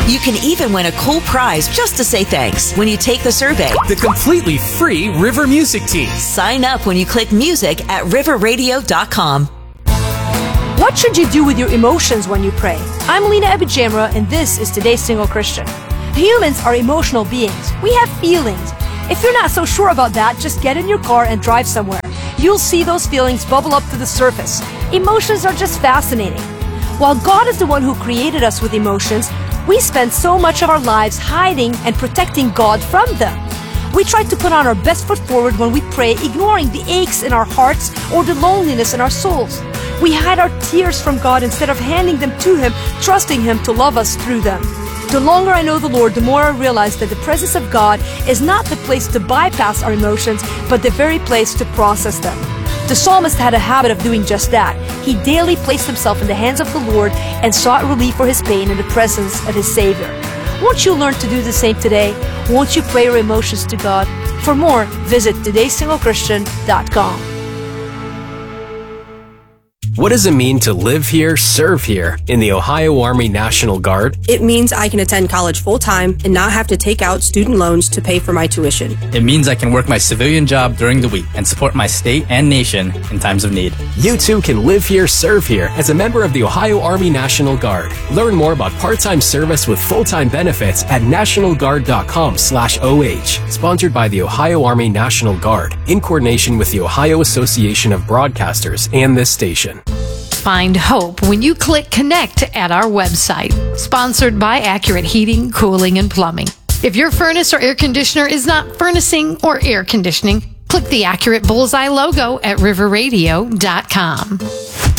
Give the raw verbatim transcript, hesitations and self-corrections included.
You can even win a cool prize just to say thanks when you take the survey. The completely free River Music Team. Sign up when you click music at river radio dot com. What should you do with your emotions when you pray? I'm Lena Abijamra, and this is Today's Single Christian. Humans are emotional beings. We have feelings. If you're not so sure about that, just get in your car and drive somewhere. You'll see those feelings bubble up to the surface. Emotions are just fascinating. While God is the one who created us with emotions, we spend so much of our lives hiding and protecting God from them. We try to put on our best foot forward when we pray, ignoring the aches in our hearts or the loneliness in our souls. We hide our tears from God instead of handing them to Him, trusting Him to love us through them. The longer I know the Lord, the more I realize that the presence of God is not the place to bypass our emotions, but the very place to process them. The psalmist had a habit of doing just that. He daily placed himself in the hands of the Lord and sought relief for his pain in the presence of his Savior. Won't you learn to do the same today? Won't you pray your emotions to God? For more, visit todays single christian dot com. What does it mean to live here, serve here in the Ohio Army National Guard? It means I can attend college full-time and not have to take out student loans to pay for my tuition. It means I can work my civilian job during the week and support my state and nation in times of need. You too can live here, serve here as a member of the Ohio Army National Guard. Learn more about part-time service with full-time benefits at national guard dot com slash O H. Sponsored by the Ohio Army National Guard in coordination with the Ohio Association of Broadcasters and this station. Find hope when you click connect at our website. Sponsored by Accurate Heating, Cooling, and Plumbing. If your furnace or air conditioner is not furnacing or air conditioning, click the Accurate Bullseye logo at river radio dot com.